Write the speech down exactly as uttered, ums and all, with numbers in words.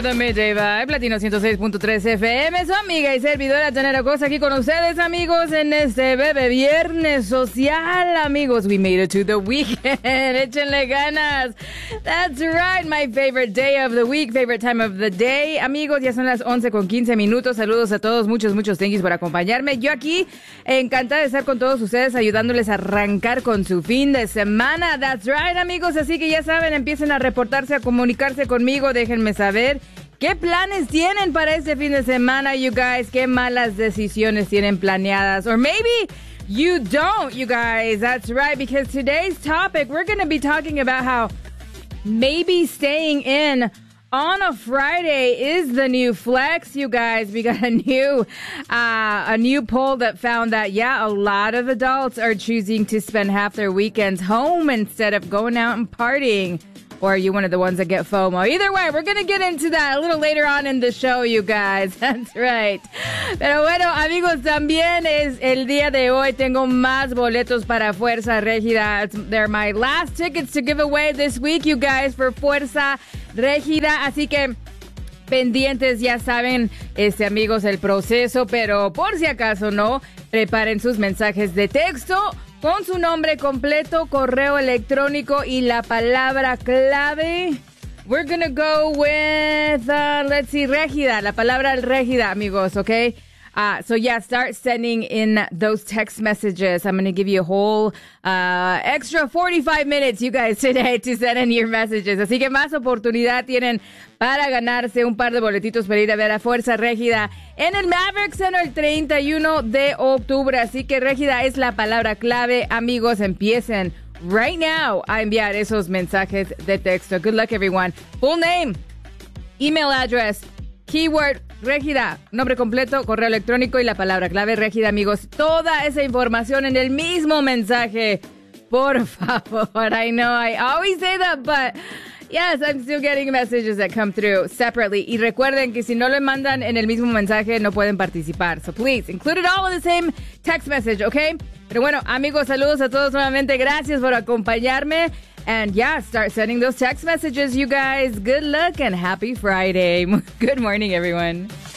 The Midday Vibe, Latino ciento seis punto tres F M, su amiga y servidora Janera Cosa aquí con ustedes, amigos, en este bebé viernes social, amigos. We made it to the weekend. Échenle ganas. That's right, my favorite day of the week, favorite time of the day. Amigos, ya son las once con quince minutos. Saludos a todos, muchos, muchos thank yous por acompañarme. Yo aquí, encantada de estar con todos ustedes, ayudándoles a arrancar con su fin de semana. That's right, amigos, así que ya saben, empiecen a reportarse, a comunicarse conmigo, déjenme saber qué planes tienen para este fin de semana, you guys, qué malas decisiones tienen planeadas, or maybe you don't, you guys. That's right, because today's topic, we're going to be talking about how maybe staying in on a Friday is the new flex, you guys. We got a new uh, a new poll that found that, yeah, a lot of adults are choosing to spend half their weekends home instead of going out and partying. Or are you one of the ones that get FOMO? Either way, we're going to get into that a little later on in the show, you guys. That's right. Pero bueno, amigos, también es el día de hoy. Tengo más boletos para Fuerza Régida. They're my last tickets to give away this week, you guys, for Fuerza Régida. Así que pendientes, ya saben, este, amigos, el proceso. Pero por si acaso no, preparen sus mensajes de texto con su nombre completo, correo electrónico y la palabra clave. We're gonna go with, uh, let's see, Régida, la palabra Régida, amigos, okay? Uh, so yeah, start sending in those text messages. I'm gonna give you a whole uh, extra forty-five minutes, you guys, today to send in your messages. Así que más oportunidad tienen para ganarse un par de boletitos para ir a ver a Fuerza Régida en el Maverick Center el treinta y uno de octubre. Así que Régida es la palabra clave. Amigos, empiecen right now a enviar esos mensajes de texto. Good luck, everyone. Full name, email address, keyword Régida, nombre completo, correo electrónico y la palabra clave Régida, amigos. Toda esa información en el mismo mensaje. Por favor. I know I always say that, but yes, I'm still getting messages that come through separately. Y recuerden que si no lo mandan en el mismo mensaje, no pueden participar. So please, include it all in the same text message, okay? Pero bueno, amigos, saludos a todos nuevamente. Gracias por acompañarme. And yeah, start sending those text messages, you guys. Good luck and happy Friday. Good morning, everyone.